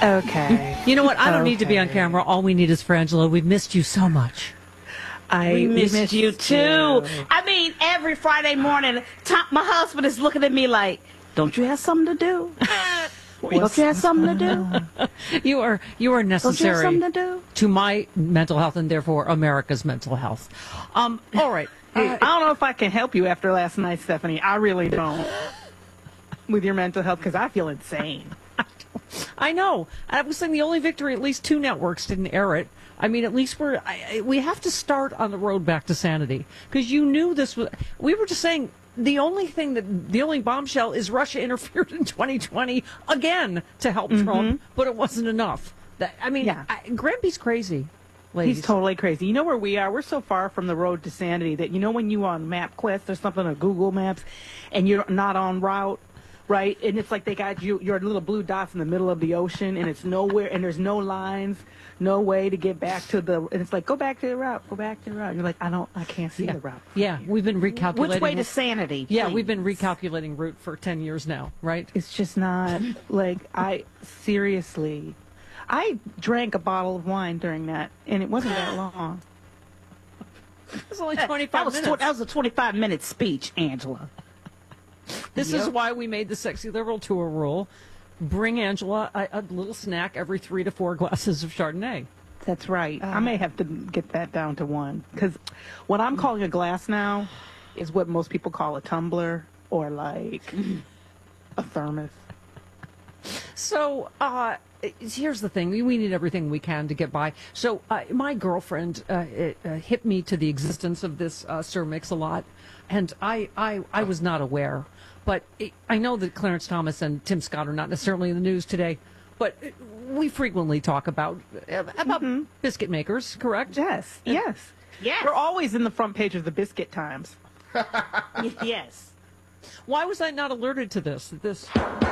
Okay. You know what? I don't need to be on Okay. camera. All we need is Frangela. We've missed you so much. We Missed you too. I mean, every Friday morning, my husband is looking at me like, "Don't you have something to do? Don't you have something to do? You are Don't you have necessary something to do?" to my mental health and therefore America's mental health. All right. I don't know if I can help you after last night, Stephanie. I really don't. With your mental health, because I feel insane. I know. I was saying the only victory, at least 2 networks didn't air it. I mean, at least we have to start on the road back to sanity, because you knew this was. We were just saying the only bombshell is Russia interfered in 2020 again to help Trump, but it wasn't enough. Grampy's crazy. Ladies. He's totally crazy. You know where we are? We're so far from the road to sanity that, when you on MapQuest or something, or Google Maps, and you're not on route, right? And it's like they got your little blue dots in the middle of the ocean, and it's nowhere, and there's no lines, no way to get back to and it's like, go back to the route. And you're like, I can't see the route. Yeah, we've been recalculating. Which way to sanity? Yeah, please? we've been recalculating route for 10 years now, right? It's just not, seriously. I drank a bottle of wine during that, and it wasn't that long. It was only 25 minutes. That was a 25-minute speech, Angela. This is why we made the Sexy Liberal Tour rule. Bring Angela a little snack every 3 to 4 glasses of Chardonnay. That's right. I may have to get that down to 1, because what I'm calling a glass now is what most people call a tumbler or like a thermos. So here's the thing. We need everything we can to get by. So my girlfriend hit me to the existence of this Sir Mix-a-Lot, and I was not aware. But I know that Clarence Thomas and Tim Scott are not necessarily in the news today, but we frequently talk about biscuit makers, correct? Yes. Yes. Yes. We're always in the front page of the Biscuit Times. Yes. Why was I not alerted to this?